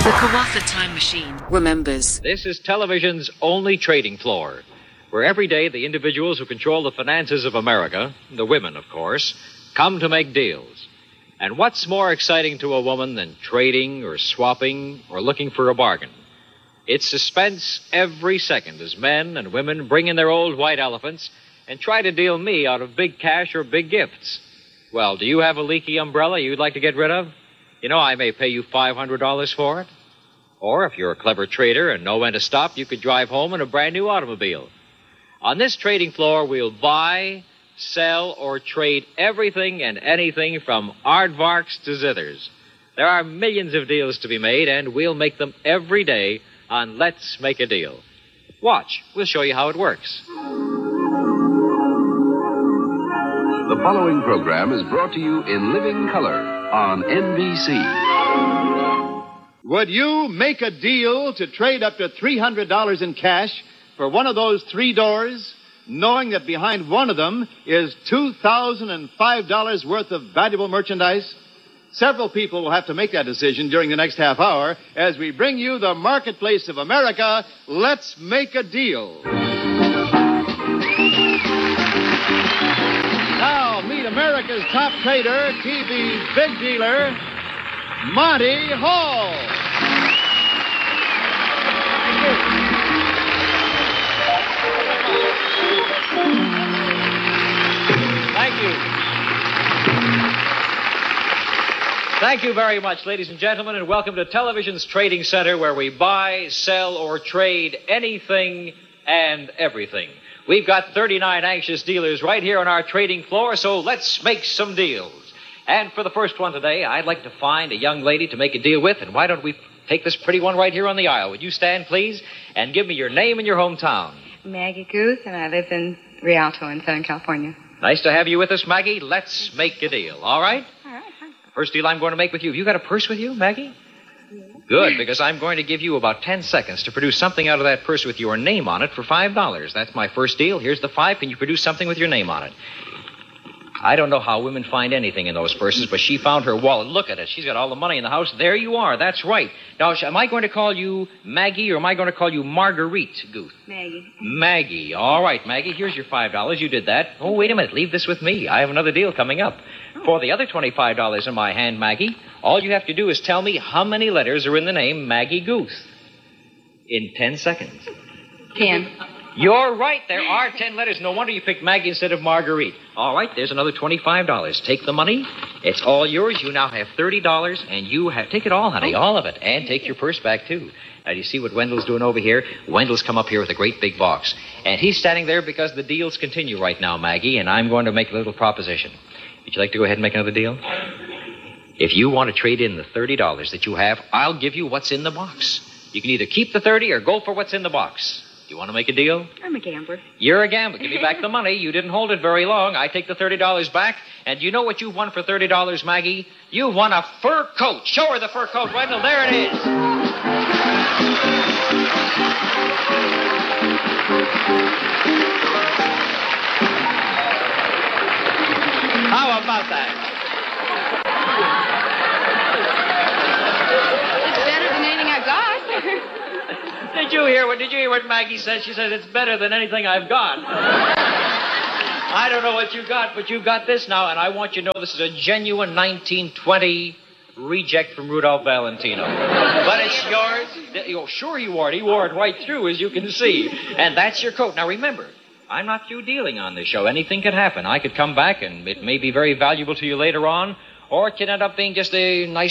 The Kawatha Time Machine remembers. This is television's only trading floor, where every day the individuals who control the finances of America, the women, of course, come to make deals. And what's more exciting to a woman than trading or swapping or looking for a bargain? It's suspense every second as men and women bring in their old white elephants and try to deal me out of big cash or big gifts. Well, do you have a leaky umbrella you'd like to get rid of? You know, I may pay you $500 for it. Or if you're a clever trader and know when to stop, you could drive home in a brand new automobile. On this trading floor, we'll buy, sell, or trade everything and anything from aardvarks to zithers. There are millions of deals to be made, and we'll make them every day on Let's Make a Deal. Watch. We'll show you how it works. The following program is brought to you in living color on NBC. Would you make a deal to trade up to $300 in cash for one of those 3 doors, knowing that behind one of them is $2,005 worth of valuable merchandise? Several people will have to make that decision during the next half hour as we bring you the Marketplace of America. Let's make a deal. Now, meet America's top trader, TV's big dealer, Monty Hall. Thank you. Thank you very much, ladies and gentlemen, and welcome to Television's Trading Center, where we buy, sell, or trade anything and everything. We've got 39 anxious dealers right here on our trading floor, so let's make some deals. And for the first one today, I'd like to find a young lady to make a deal with, and why don't we take this pretty one right here on the aisle? Would you stand, please, and give me your name and your hometown? Maggie Guth, and I live in Rialto in Southern California. Nice to have you with us, Maggie. Let's make a deal, all right? All right. First deal I'm going to make with you. Have you got a purse with you, Maggie? Yeah. Good, because I'm going to give you about 10 seconds to produce something out of that purse with your name on it for $5. That's my first deal. Here's the 5. Can you produce something with your name on it? I don't know how women find anything in those purses, but she found her wallet. Look at it. She's got all the money in the house. There you are. That's right. Now, am I going to call you Maggie or am I going to call you Marguerite, Guth? Maggie. Maggie. All right, Maggie. Here's your $5. You did that. Oh, wait a minute. Leave this with me. I have another deal coming up. For the other $25 in my hand, Maggie, all you have to do is tell me how many letters are in the name Maggie Guth. In 10 seconds. 10. You're right. There are 10 letters. No wonder you picked Maggie instead of Marguerite. All right, there's another $25. Take the money. It's all yours. You now have $30, and you have... Take it all, honey, all of it. And take your purse back, too. Now, do you see what Wendell's doing over here? Wendell's come up here with a great big box. And he's standing there because the deals continue right now, Maggie, and I'm going to make a little proposition. Would you like to go ahead and make another deal? If you want to trade in the $30 that you have, I'll give you what's in the box. You can either keep the 30 or go for what's in the box. You want to make a deal? I'm a gambler. You're a gambler. Give me back the money. You didn't hold it very long. I take the $30 back. And you know what you won for $30, Maggie? You won a fur coat. Show her the fur coat, Wendell. There it is. How about that? It's better than anything I got. Did you hear what Maggie said? She says it's better than anything I've got. I don't know what you got, but you got this now, and I want you to know this is a genuine 1920 reject from Rudolph Valentino. But it's yours. Oh, sure he wore it. He wore it right through, as you can see. And that's your coat. Now, remember, I'm not through dealing on this show. Anything could happen. I could come back, and it may be very valuable to you later on, or it could end up being just a nice